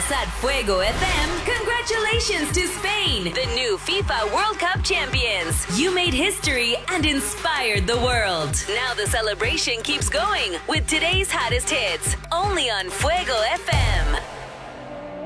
us at Fuego FM, congratulations to Spain, the new FIFA World Cup champions. You made history and inspired the world. Now the celebration keeps going with today's hottest hits, only on Fuego FM.